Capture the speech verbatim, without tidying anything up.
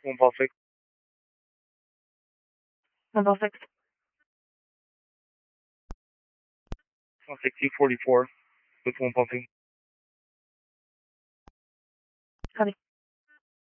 One ball six. One ball six. One six two forty four with one ball two. Copy.